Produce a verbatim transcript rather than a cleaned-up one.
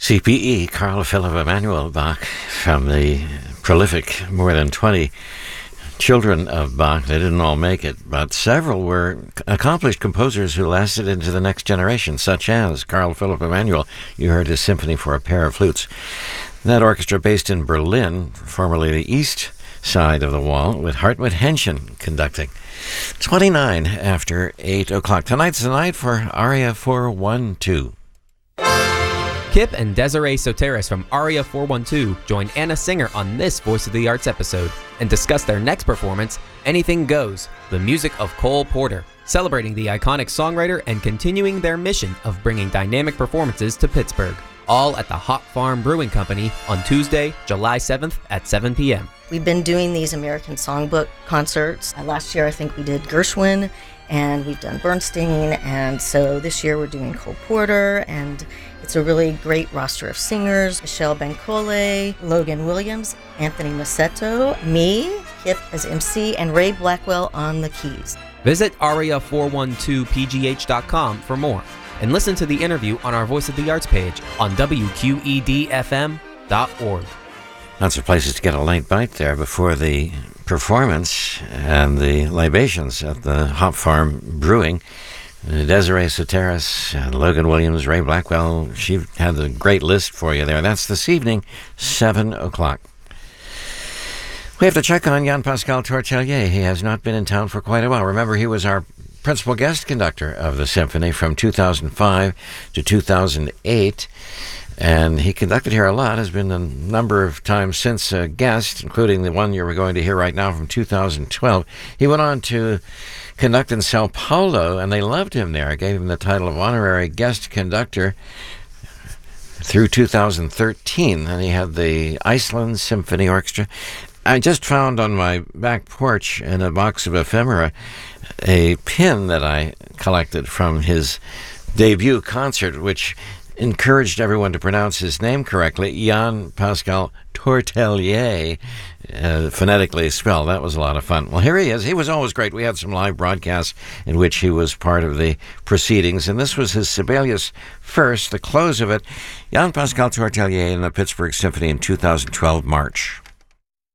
C P E, Carl Philipp Emanuel Bach, from the prolific more than twenty children of Bach. They didn't all make it, but several were accomplished composers who lasted into the next generation, such as Carl Philipp Emanuel. You heard his Symphony for a Pair of Flutes. That orchestra based in Berlin, formerly the east side of the wall, with Hartmut Henschen conducting. twenty-nine after eight o'clock. Tonight's the night for Aria four one two. Kip and Desiree Soteris from Aria four one two join Anna Singer on this Voice of the Arts episode and discuss their next performance, Anything Goes, the music of Cole Porter, celebrating the iconic songwriter and continuing their mission of bringing dynamic performances to Pittsburgh. All at the Hop Farm Brewing Company on Tuesday, July seventh at seven p.m. We've been doing these American Songbook concerts. Uh, last year I think we did Gershwin, and we've done Bernstein, and so this year we're doing Cole Porter, and it's a really great roster of singers: Michelle Bancole, Logan Williams, Anthony Massetto, me, Kip as M C, and Ray Blackwell on the keys. Visit aria four one two p g h dot com for more, and listen to the interview on our Voice of the Arts page on w q e d f m dot org. Lots of places to get a late bite there before the performance and the libations at the Hop Farm Brewing. Desiree Soteris, and Logan Williams, Ray Blackwell, she had a great list for you there. That's this evening, seven o'clock. We have to check on Jean-Pascal Tortelier. He has not been in town for quite a while. Remember, he was our principal guest conductor of the symphony from two thousand five to two thousand eight. And he conducted here a lot, has been a number of times since a guest, including the one you're going to hear right now from two thousand twelve. He went on to conduct in Sao Paulo, and they loved him there. I gave him the title of honorary guest conductor through two thousand thirteen. And he had the Iceland Symphony Orchestra. I just found on my back porch in a box of ephemera a pin that I collected from his debut concert, which encouraged everyone to pronounce his name correctly, Jean-Pascal Tortelier, uh, phonetically spelled. That was a lot of fun. Well, here he is. He was always great. We had some live broadcasts in which he was part of the proceedings, and this was his Sibelius First, the close of it, Jean-Pascal Tortelier in the Pittsburgh Symphony in two thousand twelve March.